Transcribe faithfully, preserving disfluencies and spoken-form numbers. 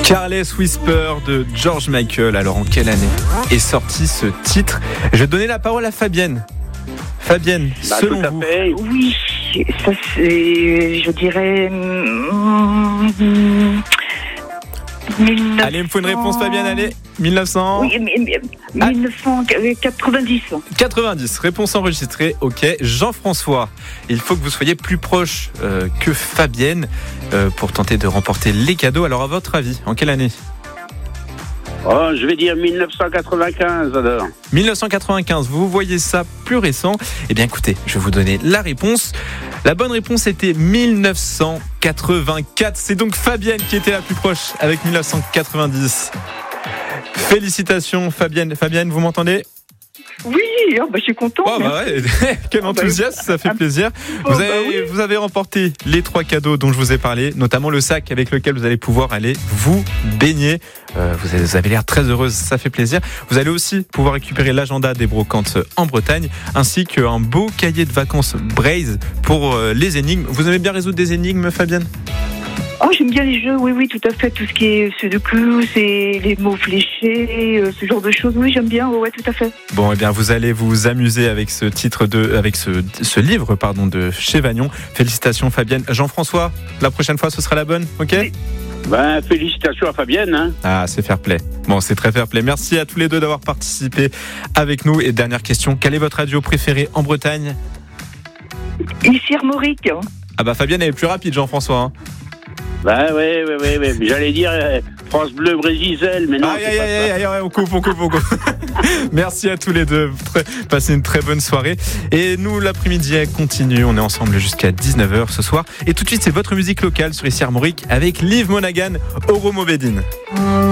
Careless Whisper de George Michael. Alors en quelle année est sorti ce titre? Je vais donner la parole à Fabienne. Fabienne, bah, selon tout à vous. fait. Oui, ça c'est, je dirais... hum, mille neuf cents... Allez, il me faut une réponse, Fabienne, allez. mille neuf cents Oui, mais- mais- mille neuf cent quatre-vingt-dix. quatre-vingt-dix, réponse enregistrée, ok. Jean-François, il faut que vous soyez plus proche euh, que Fabienne euh, pour tenter de remporter les cadeaux. Alors à votre avis, en quelle année? Oh, je vais dire mille neuf cent quatre-vingt-quinze alors. mille neuf cent quatre-vingt-quinze, vous voyez ça plus récent? Eh bien écoutez, je vais vous donner la réponse. La bonne réponse était mille neuf cent quatre-vingt-quatre. C'est donc Fabienne qui était la plus proche avec mille neuf cent quatre-vingt-dix. Félicitations Fabienne. Fabienne, vous m'entendez? Oui, oh, bah, je suis contente. Oh bah ouais, quel enthousiasme, ça fait plaisir. Vous avez, bah oui. vous avez remporté les trois cadeaux dont je vous ai parlé, notamment le sac avec lequel vous allez pouvoir aller vous baigner. Euh, vous avez, vous avez l'air très heureuse, ça fait plaisir. Vous allez aussi pouvoir récupérer l'agenda des brocantes en Bretagne, ainsi qu'un beau cahier de vacances Braze pour euh, les énigmes. Vous aimez bien résoudre des énigmes, Fabienne? Oh, j'aime bien les jeux, oui, oui, tout à fait. Tout ce qui est sudoku, c'est les mots fléchés, euh, ce genre de choses. Oui, j'aime bien, ouais, tout à fait. Bon, eh bien, vous allez vous amuser avec ce titre de, avec ce, ce livre, pardon, de chez Vagnon. Félicitations, Fabienne. Jean-François, la prochaine fois, ce sera la bonne, ok? Oui. Ben, félicitations à Fabienne. Hein. Ah, c'est fair play. Bon, c'est très fair play. Merci à tous les deux d'avoir participé avec nous. Et dernière question, quelle est votre radio préférée en Bretagne? Ici, Armorique. Ah bah, Fabienne, elle est plus rapide, Jean-François. Hein. Ben, oui, oui, oui, oui. J'allais dire euh, France Bleu Brésil, mais non. Aïe, c'est aïe, pas aïe, ça. aïe, aïe, on coupe, on coupe, on coupe. Merci à tous les deux. Très- Passez une très bonne soirée. Et nous, l'après-midi, elle continue. On est ensemble jusqu'à dix-neuf heures ce soir. Et tout de suite, c'est votre musique locale sur ici Armorique avec Liv Monaghan, Oro Movedine.